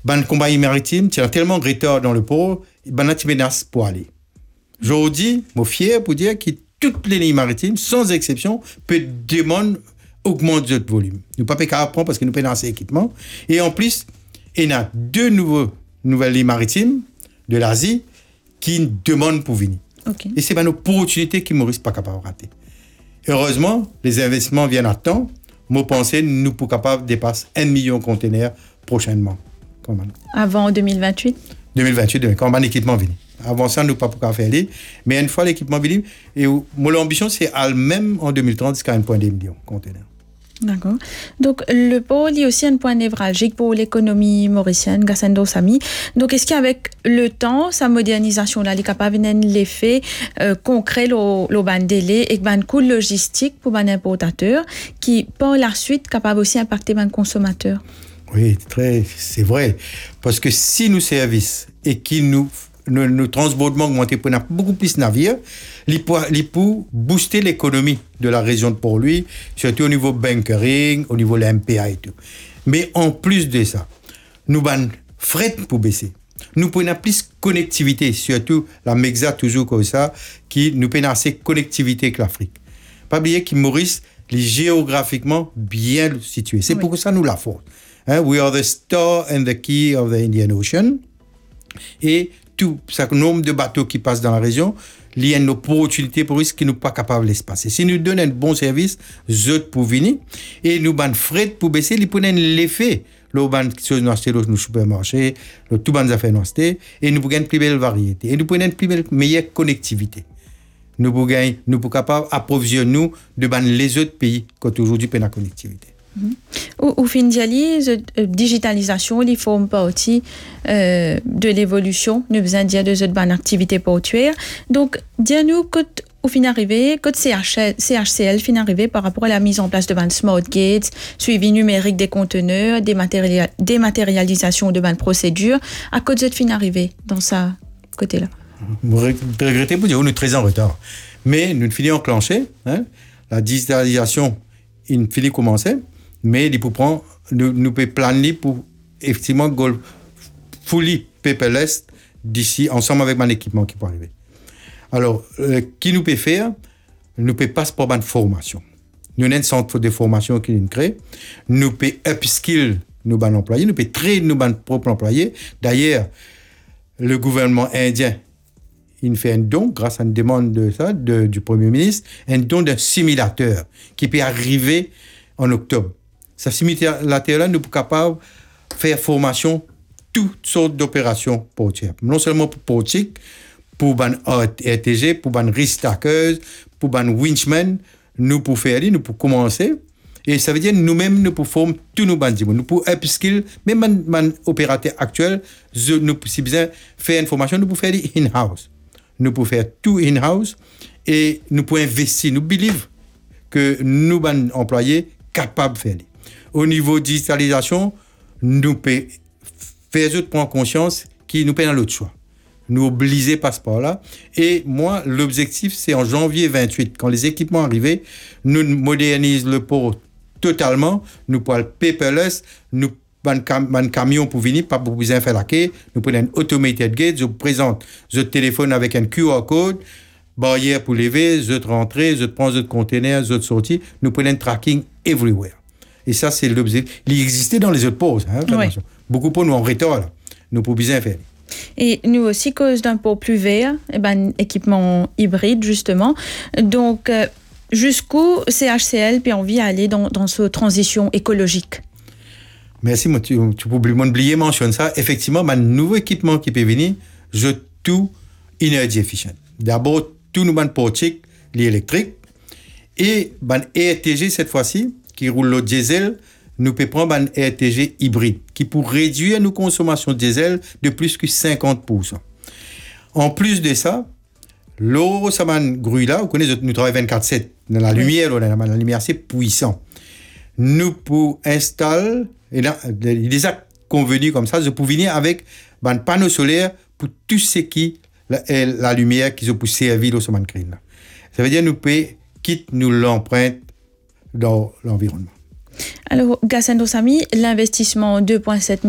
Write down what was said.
ban compagnie maritime, tu as tellement de retard dans le port, ban tu menaces pour aller. Aujourd'hui, je suis fier pour dire que toutes les lignes maritimes, sans exception, peuvent demander augmenter notre volume. Nous ne pouvons pas apprendre parce que nous payons ces équipements. Et en plus, il y a nouvelles lignes maritimes de l'Asie qui demandent pour venir. Okay. Et c'est une opportunité que Maurice n'est pas capable de rater. Heureusement, les investissements viennent à temps. Moi, je pense que nous sommes capables de dépasser 1 million de conteneurs prochainement. Avant 2028 2028, quand l'équipement vient. Avant ça, nous ne pouvons pas faire ça. Mais une fois l'équipement vient, et mon ambition, c'est même en 2030 jusqu'à 1,2 million de conteneurs. D'accord. Donc, le port est aussi un point névralgique pour l'économie mauricienne, Gassendo Sami. Donc, est-ce qu'avec le temps, sa modernisation là, est capable de l'effet concret, le ban délai et le coût logistique pour les importateurs qui, par la suite, capable aussi d'impacter les consommateurs? Oui, c'est vrai. Parce que si nos services et qui nos transbordements augmentent pour beaucoup plus de navires, ils peuvent booster l'économie de la région de Port-Louis, surtout au niveau bunkering, au niveau de l'MPA et tout. Mais en plus de ça, nous avons fret pour baisser. Nous pouvons plus de connectivité, surtout la MEXA toujours comme ça, qui nous permet assez de connectivité avec l'Afrique. Pas oublier que Maurice est géographiquement bien situé. C'est pour ça que nous la force. We are the star and the key of the Indian Ocean. Et tout ce nombre de bateaux qui passent dans la région, il y a une opportunité pour eux qui ne sont pas capables de l'espacer. Si nous donnons un bon service, nous pour venir, et nous avons frais pour baisser, ils prennent l'effet. Nous avons nos supermarchés, tout les affaires nous et nous avons une plus belle variété. Et nous avons une meilleure connectivité. Nous sommes capables d'approvisionner de les autres pays qui aujourd'hui ont la connectivité. Au fin de la digitalisation, il forme partie de l'évolution. Nous avons besoin de cette bonne activité portuaire. Donc, dis-nous au fin arrivé, quand CHCL fin arrivé par rapport à la mise en place de smart gates, suivi numérique des conteneurs, dématérialisation de bonnes procédures, à quoi vous fin arrivé dans ça côté-là? Je regrette pour dire nous sommes très en retard. Mais nous finissons enclenché. La digitalisation, il finit commencer. Mais il peut prendre, nous pouvons planer pour effectivement go fully paperless d'ici, ensemble avec mon équipement qui peut arriver. Alors, qui nous peut faire? Nous peut passer par une formation. Nous avons un centre de formation qui nous crée. Nous peut upskill nos employés. Nous peut trainer nos propres employés. D'ailleurs, le gouvernement indien, il fait un don, grâce à une demande du Premier ministre, un don d'un simulateur qui peut arriver en octobre. Ce simulateur-là, nous sommes capables de faire formation toutes sortes d'opérations portières. Non seulement pour portique, pour les RTG, pour les ristackers, pour les winchman, nous pouvons faire, nous pouvons commencer. Et ça veut dire nous-mêmes, nous pouvons former tous nos bandits. Nous pouvons upskill, même les opérateurs actuels, nous si besoin faire une formation, nous pouvons faire in-house. Nous pouvons faire tout in-house et nous pouvons investir. Nous believe que nous, employés, capables de faire. Au niveau de digitalisation, nous pouvons faire prendre conscience qu'il nous dans l'autre choix. Nous obliger par ce là. Et moi, l'objectif, c'est en janvier 28, quand les équipements arrivent, nous modernisons le port totalement, nous pouvons paperless, nous un camion pour venir, pas pour besoin faire la quai, nous prenons un automated gate, je vous présente, je téléphone avec un QR code, barrière pour lever, je rentrer, je prends votre conteneur, je sortir, nous prenons un tracking everywhere. Et ça, c'est l'objectif. Il existait dans les autres pauses. Oui. Beaucoup pour nous en retard, là. Nous pouvons bien faire. Et nous aussi, cause d'un port plus vert, équipement hybride, justement. Donc, jusqu'où CHCL puis envie d'aller dans cette transition écologique? Merci, moi, tu peux oublier mentionner ça. Effectivement, un nouveau équipement qui peut venir, je tout energy efficient. D'abord, tout nous portique, l'électrique, et RTG cette fois-ci, qui roule le diesel, nous pouvons prendre un RTG hybride qui pour réduire nos consommations de diesel de plus que 50%. En plus de ça, l'eau, ça m'a grue là, vous connaissez, nous travaillons 24/7 dans la lumière, la lumière c'est puissant. Nous pouvons installer, et là, les actes convenus comme ça, je peux venir avec un panneau solaire pour tout ce qui la lumière qui peut servir au semaine green là. Ça veut dire nous pouvons quitter nous l'empreinte dans l'environnement. Alors, Gassendo Sami, l'investissement 2,7